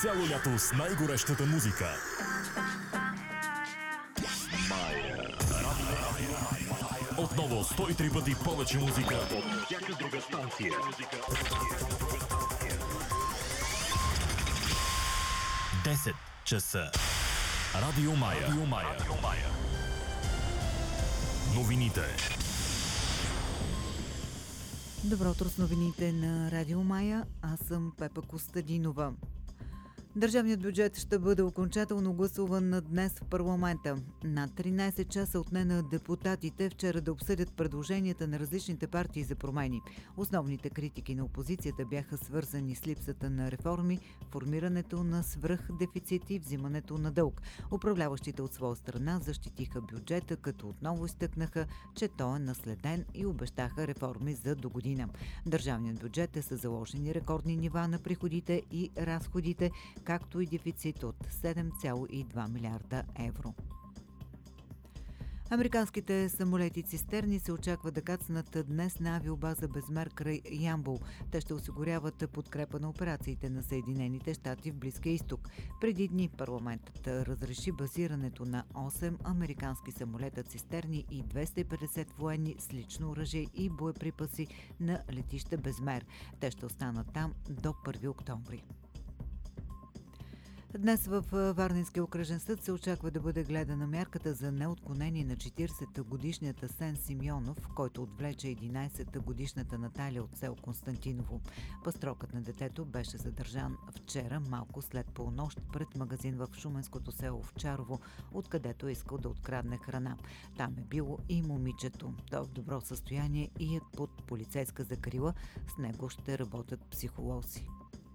Цяло лято с най-горещата музика. Отново 103 пъти повече музика от всяка друга станция. 10 часа. Радио Мая. Новините. Добро утро с новините на Радио Мая. Аз съм Пепа Костадинова. Държавният бюджет ще бъде окончателно гласуван днес в парламента. Над 13 часа отне на депутатите вчера да обсъдят предложенията на различните партии за промени. Основните критики на опозицията бяха свързани с липсата на реформи, формирането на свръхдефицит и взимането на дълг. Управляващите от своя страна защитиха бюджета, като отново изтъкнаха, че той е наследен и обещаха реформи за догодина. Държавният бюджет е със заложени рекордни нива на приходите и разходите, както и дефицит от 7,2 милиарда евро. Американските самолети-цистерни се очаква да кацнат днес на авиобаза Безмер край Ямбол. Те ще осигуряват подкрепа на операциите на Съединените щати в Близкия изток. Преди дни парламентът разреши базирането на 8 американски самолета-цистерни и 250 военни с лично оръжие и боеприпаси на летище Безмер. Те ще останат там до 1 октомври. Днес в Варненския окръжен съд се очаква да бъде гледана мярката за неотклонение на 40-годишният Сен Симеонов, който отвлече 11-годишната Наталия от село Константиново. Пастрокът на детето беше задържан вчера малко след полунощ пред магазин в шуменското село Овчарово, откъдето е искал да открадне храна. Там е било и момичето. Той е в добро състояние и е под полицейска закрила. С него ще работят психолози.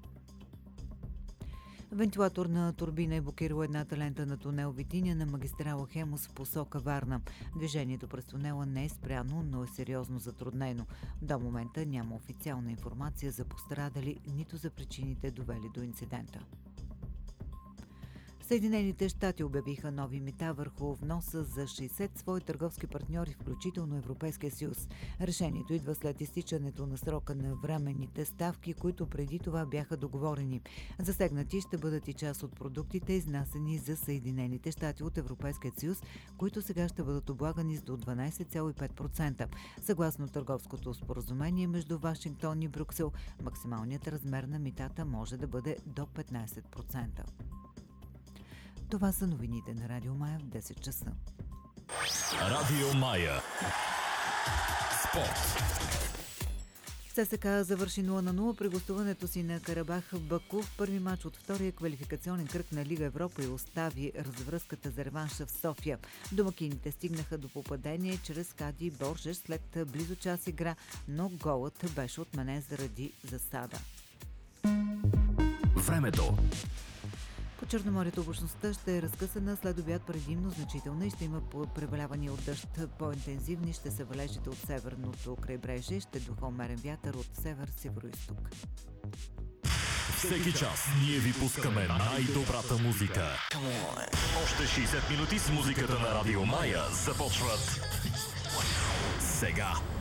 Вентилаторна турбина е блокирала едната лента на тунел Витиня на магистрала Хемус в посока Варна. Движението през тунела не е спряно, но е сериозно затруднено. До момента няма официална информация за пострадали, нито за причините довели до инцидента. Съединените щати обявиха нови мита върху вноса за 60 свои търговски партньори, включително Европейския съюз. Решението идва след изтичането на срока на временните ставки, които преди това бяха договорени. Засегнати ще бъдат и част от продуктите, изнасени за Съединените щати от Европейския съюз, които сега ще бъдат облагани с до 12,5%. Съгласно търговското споразумение между Вашингтон и Брюксел, максималният размер на митата може да бъде до 15%. Това са новините на Радио Мая в 10 часа. Радио Мая. Спорт. ЦСКА завърши 0-0 при гостуването си на Карабах в Баку в първи мач от втория квалификационен кръг на Лига Европа и остави развръзката за реванша в София. Домакините стигнаха до попадение чрез Кади Боржеш след близо час игра, но голът беше отменен заради засада. Времето. По Черноморието облачността ще е разкъсана, след обяд предимно значителна и ще има превалявания от дъжд. По-интензивни ще са валежите от северното крайбрежие, ще духа умерен вятър от север-североизток. Всеки час ние ви пускаме най-добрата музика. Още 60 минути с музиката на Радио Мая започват сега.